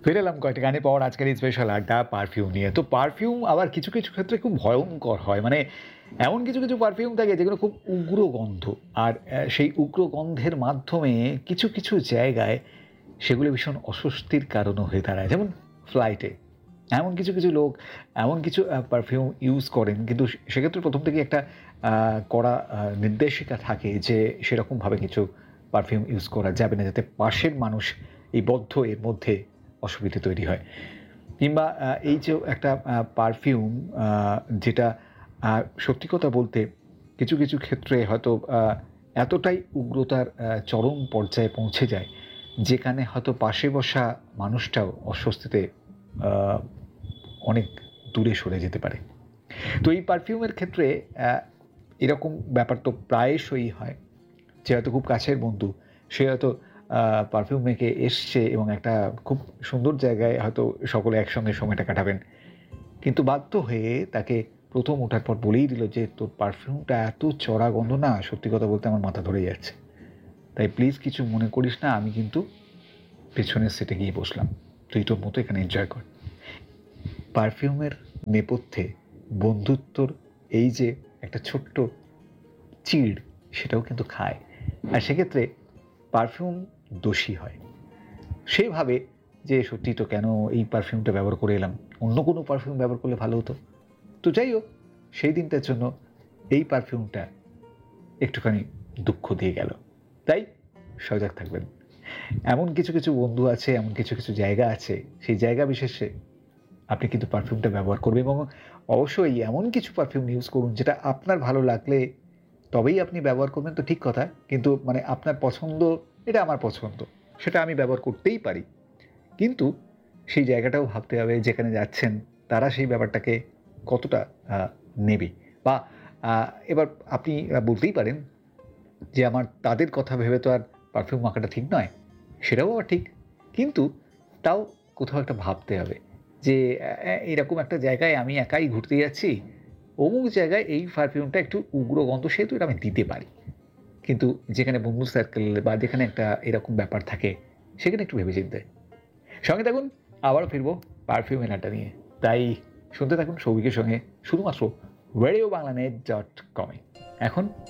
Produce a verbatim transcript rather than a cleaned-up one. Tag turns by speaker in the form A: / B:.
A: ফিরে এলাম কয়েকটা গানের পর আজকের এই স্পেশাল আড্ডা পারফিউম নিয়ে। তো পারফিউম আবার কিছু, কিছু ক্ষেত্রে খুব ভয়ঙ্কর হয়। মানে এমন কিছু, কিছু পারফিউম থাকে যেগুলো খুব উগ্র গন্ধ। আর অ্যা সেই উগ্র গন্ধের মাধ্যমে কিছু, কিছু জায়গায় সেগুলো ভীষণ অস্বস্তির কারণও হয়ে দাঁড়ায়। যেমন ফ্লাইটে। এমন কিছু, কিছু লোক এমন কিছু আ পারফিউম ইউজ করেন কিন্তু সে সেক্ষেত্রে প্রথম থেকেই একটা আ কড়া আ নির্দেশিকা থাকে যে সেরকমভাবে কিছু পারফিউম ইউজ করা যাবে না যাতে পাশের মানুষ এই বদ্ধ এর মধ্যে অসুবিধে তৈরি হয়। কিংবা আ এই যে একটা আ পারফিউম আ যেটা আ সত্যি কথা বলতে কিছু, কিছু ক্ষেত্রে হয়তো আ এতটাই উগ্রতার আ চরম পর্যায়ে পৌঁছে যায়, যেখানে হয়তো পাশে বসা মানুষটাও অস্বস্তিতে আ অনেক দূরে সরে যেতে পারে। তো এই পারফিউমের ক্ষেত্রে অ্যা এরকম ব্যাপার তো প্রায়শই হয়। যে হয়তো খুব কাছের বন্ধু, সে হয়তো আ পারফিউম মেখে এসছে এবং একটা খুব সুন্দর জায়গায় হয়তো সকলে একসঙ্গে সময়টা কাটাবেন। কিন্তু বাধ্য হয়ে তাকে প্রথম ওঠার পর বলেই দিল যে, "তোর পারফিউমটা এত চড়া গন্ধ না, সত্যি কথা বলতে আমার মাথা ধরে যাচ্ছে। তাই প্লিজ কিছু মনে করিস না, আমি কিন্তু পেছনের সিটে গিয়ে বসলাম। তুই তোর মতো এখানে এনজয় কর।" পারফিউমের নেপথ্যে বন্ধুত্বর এই যে একটা ছোট্ট চিড়, সেটাও কিন্তু খায়। আর সেক্ষেত্রে পারফিউম দোষী হয়। সে ভাবে যে সত্যিই তো কেন এই পারফিউমটা ব্যবহার করে এলাম। অন্য কোনো পারফিউম ব্যবহার করলে ভালো হতো। তো যাই হোক, সেই দিনটার জন্য এই পারফিউমটা একটুখানি দুঃখ দিয়ে গেল। তাই সজাগ থাকবেন। এমন কিছু, কিছু বন্ধু আছে, এমন কিছু, কিছু জায়গা আছে, সেই জায়গা বিশেষে আপনি কিন্তু পারফিউমটা ব্যবহার করবেন এবং অবশ্যই এমন কিছু পারফিউম ইউজ করুন যেটা আপনার ভালো লাগলে তবেই আপনি ব্যবহার করবেন তো ঠিক কথা। কিন্তু মানে আপনার পছন্দ, এটা আমার পছন্দ। সেটা আমি ব্যবহার করতেই পারি। কিন্তু সেই জায়গাটাও ভাবতে হবে যেখানে যাচ্ছেন তারা সেই ব্যাপারটাকে কতটা আ নেবে। বা আ এবার আপনি আ বলতেই পারেন যে আমার তাদের কথা ভেবে তো আর পারফিউম মাখাটা ঠিক নয়। সেটাও আবার ঠিক। কিন্তু তাও কোথাও একটা ভাবতে হবে যে অ্যা অ্যা এরকম একটা জায়গায় আমি একাই ঘুরতে যাচ্ছি। অমুক জায়গায় এই পারফিউমটা একটু উগ্র গন্ধ সেহেতু এটা আমি দিতে পারি। কিন্তু যেখানে বন্ধু সার্কেল বা যেখানে একটা এরকম ব্যাপার থাকে সেখানে একটু ভেবেচিন্তে। সঙ্গে থাকুন, আবারও ফিরবো পারফিউমের আড্ডা নিয়ে। তাই শুনতে থাকুন সৌভিকের সঙ্গে শুধুমাত্র radio Bangla net dot com এ। এখন